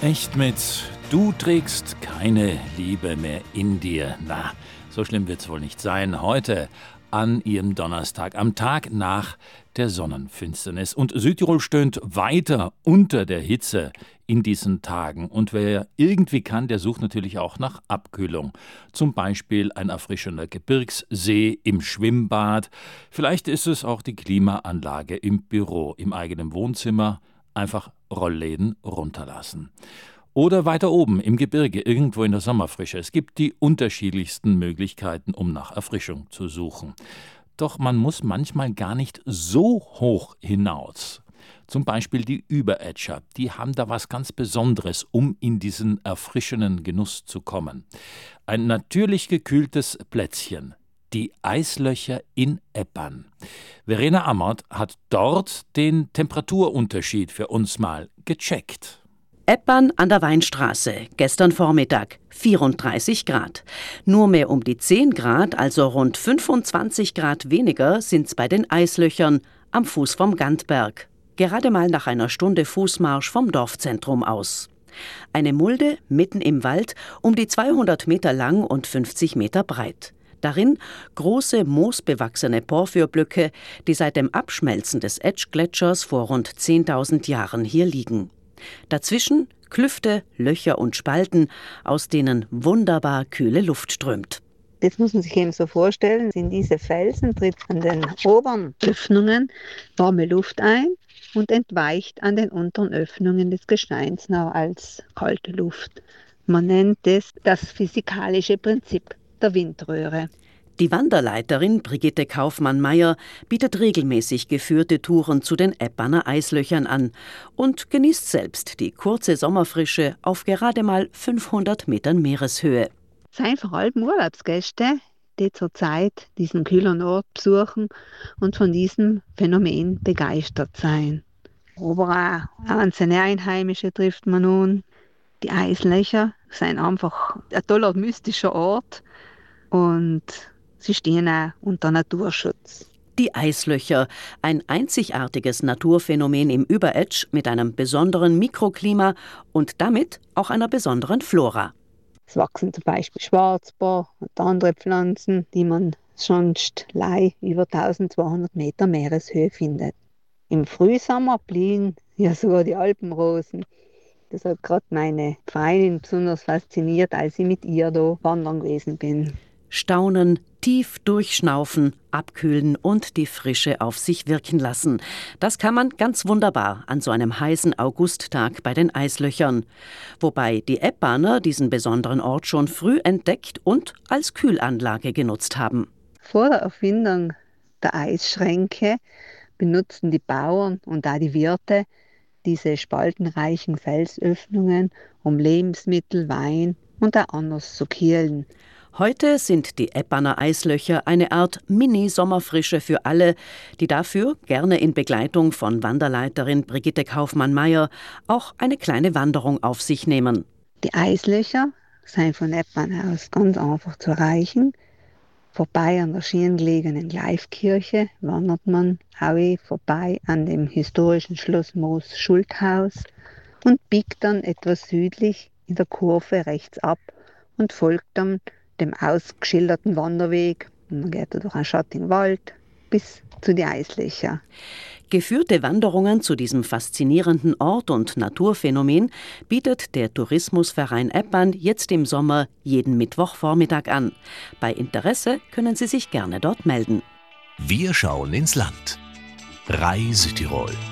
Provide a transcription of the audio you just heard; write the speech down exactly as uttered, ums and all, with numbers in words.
Echt mit „Du trägst keine Liebe mehr in dir“. Na, so schlimm wird's wohl nicht sein. Heute an Ihrem Donnerstag, am Tag nach der Sonnenfinsternis. Und Südtirol stöhnt weiter unter der Hitze in diesen Tagen. Und wer irgendwie kann, der sucht natürlich auch nach Abkühlung. Zum Beispiel ein erfrischender Gebirgssee im Schwimmbad. Vielleicht ist es auch die Klimaanlage im Büro, im eigenen Wohnzimmer. Einfach Rollläden runterlassen. Oder weiter oben im Gebirge, irgendwo in der Sommerfrische. Es gibt die unterschiedlichsten Möglichkeiten, um nach Erfrischung zu suchen. Doch man muss manchmal gar nicht so hoch hinaus. Zum Beispiel die Überetscher, die haben da was ganz Besonderes, um in diesen erfrischenden Genuss zu kommen. Ein natürlich gekühltes Plätzchen. Die Eislöcher in Eppern. Verena Amert hat dort den Temperaturunterschied für uns mal gecheckt. Eppern an der Weinstraße, gestern Vormittag, vierunddreißig Grad. Nur mehr um die zehn Grad, also rund fünfundzwanzig Grad weniger, sind's bei den Eislöchern am Fuß vom Gantberg. Gerade mal nach einer Stunde Fußmarsch vom Dorfzentrum aus. Eine Mulde mitten im Wald, um die zweihundert Meter lang und fünfzig Meter breit. Darin große moosbewachsene Porphyrblöcke, die seit dem Abschmelzen des Etsch-Gletschers vor rund zehntausend Jahren hier liegen. Dazwischen Klüfte, Löcher und Spalten, aus denen wunderbar kühle Luft strömt. Das muss man sich eben so vorstellen, in diese Felsen tritt an den oberen Öffnungen warme Luft ein und entweicht an den unteren Öffnungen des Gesteins noch als kalte Luft. Man nennt das das physikalische Prinzip der Windröhre. Die Wanderleiterin Brigitte Kaufmann-Meyer bietet regelmäßig geführte Touren zu den Epperner Eislöchern an und genießt selbst die kurze Sommerfrische auf gerade mal fünfhundert Metern Meereshöhe. Es sind vor allem Urlaubsgäste, die zurzeit diesen kühlen Ort besuchen und von diesem Phänomen begeistert sein. Aber auch einzelne Einheimische trifft man nun. Die Eislöcher sind einfach ein toller mystischer Ort. Und sie stehen auch unter Naturschutz. Die Eislöcher, ein einzigartiges Naturphänomen im Überetsch mit einem besonderen Mikroklima und damit auch einer besonderen Flora. Es wachsen zum Beispiel Schwarzbar und andere Pflanzen, die man sonst leicht über eintausendzweihundert Meter Meereshöhe findet. Im Frühsommer blühen ja sogar die Alpenrosen. Das hat gerade meine Freundin besonders fasziniert, als ich mit ihr da wandern gewesen bin. Staunen, tief durchschnaufen, abkühlen und die Frische auf sich wirken lassen. Das kann man ganz wunderbar an so einem heißen Augusttag bei den Eislöchern. Wobei die Eppaner diesen besonderen Ort schon früh entdeckt und als Kühlanlage genutzt haben. Vor der Erfindung der Eisschränke benutzten die Bauern und auch die Wirte diese spaltenreichen Felsöffnungen, um Lebensmittel, Wein und auch anderes zu kühlen. Heute sind die Epperner Eislöcher eine Art Mini-Sommerfrische für alle, die dafür gerne in Begleitung von Wanderleiterin Brigitte Kaufmann-Meyer auch eine kleine Wanderung auf sich nehmen. Die Eislöcher sind von Eppern aus ganz einfach zu erreichen. Vorbei an der schön gelegenen Gleifkirche wandert man auch vorbei an dem historischen Schloss Moos Schulthaus und biegt dann etwas südlich in der Kurve rechts ab und folgt dann dem ausgeschilderten Wanderweg. Man geht durch einen schattigen Wald bis zu den Eislöcher. Geführte Wanderungen zu diesem faszinierenden Ort und Naturphänomen bietet der Tourismusverein Eppern jetzt im Sommer jeden Mittwochvormittag an. Bei Interesse können Sie sich gerne dort melden. Wir schauen ins Land. Reise Tirol.